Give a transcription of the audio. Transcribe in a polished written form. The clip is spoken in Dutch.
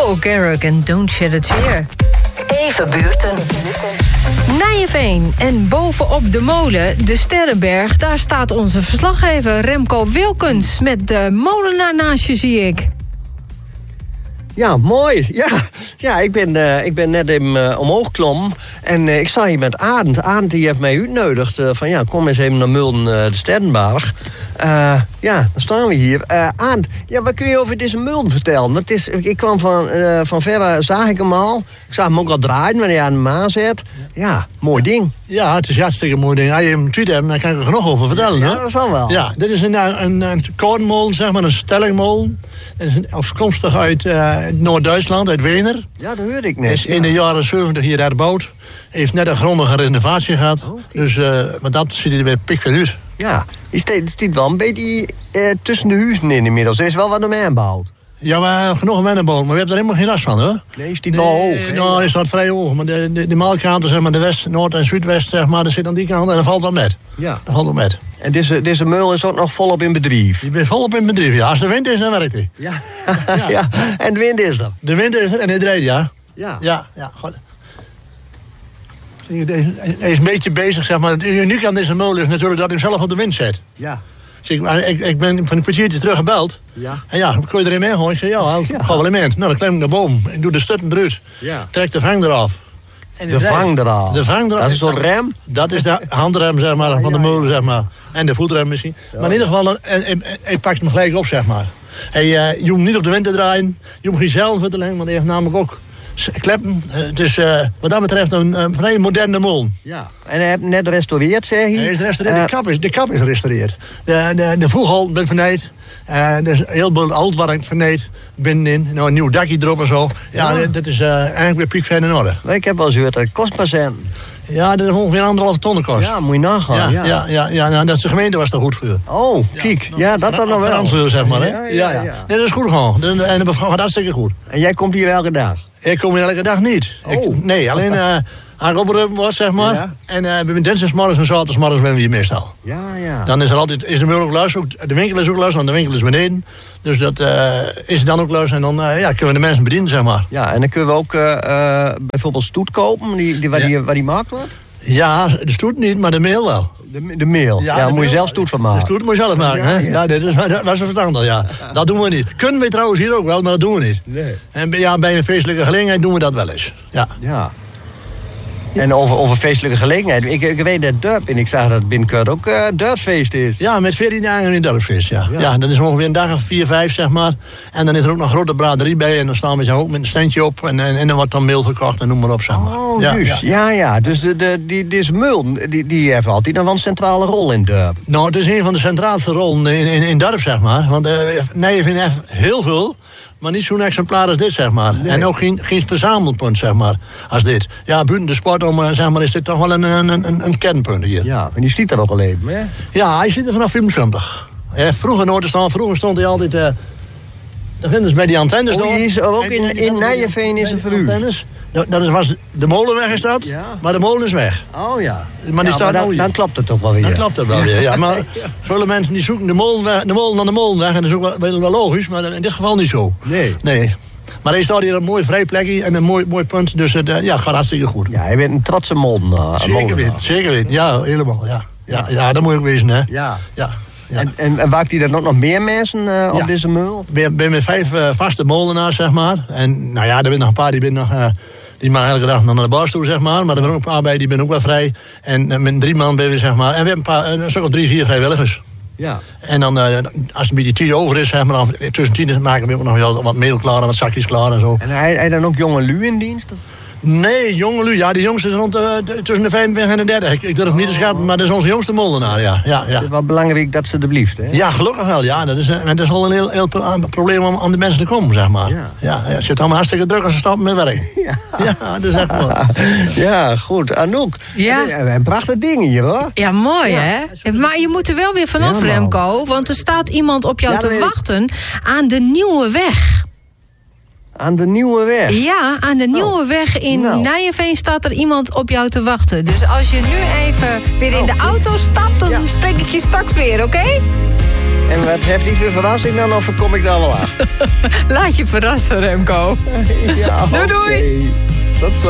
Paul Carrack en Don't Shed a Tear. Even buurten. Nijenveen en bovenop de molen, de Sterrenberg... daar staat onze verslaggever Remco Wilkens... met de molenaar naast je, zie ik. Ja, mooi. Ja, ik ben net even omhoog geklommen. En ik sta hier met Arend. Arend die heeft mij uitgenodigd van kom eens even naar Mulden de Sterrenberg. Dan staan we hier. Arend, wat kun je over deze Mulden vertellen? Want ik kwam van verre, zag ik hem al. Ik zag hem ook al draaien wanneer hij aan de maan zit. Ja, mooi ding. Ja, het is een hartstikke mooi ding. Als je hem tweet hebt, dan kan ik er genoeg over vertellen. Ja, dat zal wel. Ja, dit is een korenmolen, zeg maar, een stellingmolen. Dat is afkomstig uit Noord-Duitsland, uit Wener. Ja, dat hoorde ik net. Is in de jaren 70 hier herbouwd. Heeft net een grondige renovatie gehad. Okay. Dus, maar dat zit hij bij pikverhuur. Ja, het staat wel een beetje tussen de huizen in inmiddels. Er is wel wat omheen gebouwd. Ja, we hebben genoeg wennenboom, maar we hebben er helemaal geen last van, hoor. Nee, is die wel hoog? Nou, hij staat vrij hoog. Maar de maalkanten, zeg maar, de west, noord en zuidwest, zeg maar, dat zit aan die kant en dat valt wel met. Ja. Dat valt wel met. En deze meul is ook nog volop in bedrijf? Die is volop in bedrijf, ja. Als de wind is, dan werkt hij. Ja. Ja. En de wind is er? De wind is er en hij draait, ja. Ja. God. Hij is een beetje bezig, zeg maar. Het unieke aan deze molen is natuurlijk dat hij hem zelf op de wind zet. Ja. Ik ben van een kwartiertje terug gebeld. Ja. En kun je erin mee gooien? Ik zei, ga wel in mee. Nou, dan klim ik naar de boom. Ik doe de stutten eruit. Ja. Trek de vang eraf. De vang eraf? De vang eraf. Dat is zo'n rem? Dat is de handrem, zeg maar, van de molen, zeg maar. En de voetrem misschien. Ja. Maar in ieder geval, hij pakt hem gelijk op, zeg maar. Je hoeft hem niet op de wind te draaien. Je hoeft geen zeilen te leggen, want hij heeft namelijk ook kleppen. Het is wat dat betreft een vrij moderne molen. Ja. En hij heeft net gerestaureerd, zeg je? Hij is gerestaureerd. De kap is gerestaureerd. De voeghal bent vernaaid. Er is een heel oud vernaaid binnenin. Nou, een nieuw dakje erop en zo. Ja, dat is eigenlijk weer piekfijn in orde. Ik heb wel eens gehoord dat het kost maar zijn. Ja, dat is ongeveer 1,5 ton kost. Ja, moet je nagaan. Ja, nou, dat is de gemeente was daar goed voor. Oh, kijk. Ja, dat dan nog wel. Transfer, zeg maar, hè? Ja. Nee, dat is goed gewoon. En dat gaat hartstikke goed. En jij komt hier elke dag? Ik kom hier elke dag niet. Nee, alleen aan opruimen was, zeg maar. Ja. En bij dinsdagsmorgens en zaterdagsmorgens ben we hier meestal. Ja. Dan is er altijd de muur ook luis. De winkel is ook luis, want de winkel is beneden. Dus dat is dan ook luis. En dan kunnen we de mensen bedienen, zeg maar. Ja, en dan kunnen we ook bijvoorbeeld stoet kopen, waar die maakt wordt? Ja, de stoet niet, maar de meel wel. De meel? Ja, daar moet je zelf stoet van maken. De stoet moet je zelf maken, hè? Ja, dat is verstandig, ja. Dat doen we niet. Kunnen we trouwens hier ook wel, maar dat doen we niet. Nee. En bij een feestelijke gelegenheid doen we dat wel eens. Ja. En over feestelijke gelegenheid. Ik weet dat Durp, en ik zag dat binnenkort ook Durpfeest is. Ja, met 14 dagen in Durpfeest, ja. Dat is ongeveer een dag of 4, 5, zeg maar. En dan is er ook nog een grote braderie bij. En dan staan we ook met een standje op. En dan wordt dan meel verkocht en noem maar op, zeg maar. Oh, dus. Ja. Dus deze Mulden, die heeft altijd nog wel een centrale rol in Durp. Nou, het is een van de centraalste rollen in Durp, zeg maar. Want Nijenveen heeft heel veel... Maar niet zo'n exemplaar als dit, zeg maar. Nee. En ook geen verzamelpunt, zeg maar, als dit. Ja, buiten de sport, zeg maar, is dit toch wel een kernpunt hier. Ja, en die stiet er ook al even, hè? Ja, hij zit er vanaf 75. Vroeger stond hij altijd... bij die antennes. Die is ook in Nijenveen is er verhuurd. De molenweg is dat, maar de molen is weg. Oh ja. Maar die staat dan klopt het toch wel weer. Dan klopt het wel weer, ja. Maar vele mensen die zoeken de molen naar de molenweg. En dat is ook wel logisch, maar in dit geval niet zo. Nee. Maar hij staat hier een mooi vrij plekje en een mooi punt. Dus het gaat hartstikke goed. Ja, hij bent een trotse molenaar. Zeker weten. Ja, helemaal, ja. Dat moet ook wezen, hè. Ja. En waakt hij dan ook nog meer mensen op deze meul? Ik ben met 5 vaste molenaars, zeg maar. En nou ja, er zijn nog een paar die maar elke dag naar de baas toe, zeg maar. Maar er zijn ook een paar bij, die ben ook wel vrij. En met 3 man ben we, zeg maar. En we hebben een stuk of 3, 4 vrijwilligers. Ja. En dan, als een beetje 10 over is, zeg maar, tussen 10 maken we ook nog wel wat meel klaar en wat zakjes klaar en zo. En hij dan ook jonge lui in dienst? Nee, jonge lui. Ja, die jongste is rond tussen de 25 en de 30. Ik durf niet te schatten, maar dat is onze jongste molenaar, ja. Het is wel belangrijk dat ze er blieft, hè? Ja, gelukkig wel, ja. Dat is al een heel probleem om aan de mensen te komen, zeg maar. Ja, het zit allemaal hartstikke druk als ze stoppen met werk. Ja, dat is echt mooi. Ja, goed. Anouk, een prachtig ding hier, hoor. Ja, mooi, hè? Maar je moet er wel weer vanaf, Remco. Want er staat iemand op jou te wachten aan de Nieuwe Weg. Aan de Nieuwe Weg? Ja, aan de Nieuwe Weg in Nijenveen staat er iemand op jou te wachten. Dus als je nu even weer in de auto stapt, dan spreek ik je straks weer, oké? En wat heeft die voor verrassing dan? Of kom ik daar wel achter? Laat je verrassen, Remco. Ja, Doei, doei. oké. Tot zo.